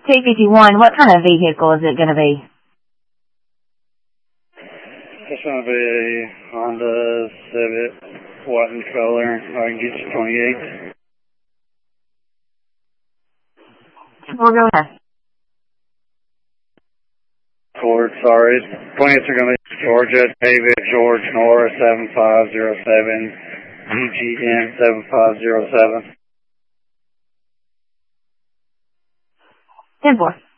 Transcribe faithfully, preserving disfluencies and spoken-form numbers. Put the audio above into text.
T fifty-one, what kind of vehicle is it going to be? It's going to be a Honda Civic, white in color. I can get you twenty-eight. We'll go ahead. Ford, sorry. twenty-eights are going to be Georgia, David, George, Nora, seven five zero seven, G G N, seven five zero seven. ten four.